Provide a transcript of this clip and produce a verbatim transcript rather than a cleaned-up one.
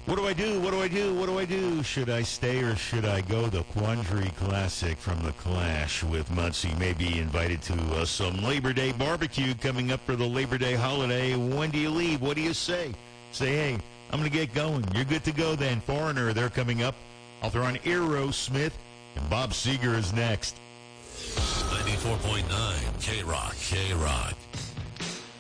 What do I do? What do I do? What do I do? Should I stay or should I go? The Quandary Classic from The Clash with Muncie may be invited to uh, some Labor Day barbecue coming up for the Labor Day holiday. When do you leave? What do you say? Say, hey, I'm going to get going. You're good to go then. Foreigner, they're coming up. I'll throw on Aerosmith, and Bob Seger is next. ninety-four point nine K-Rock, K-Rock.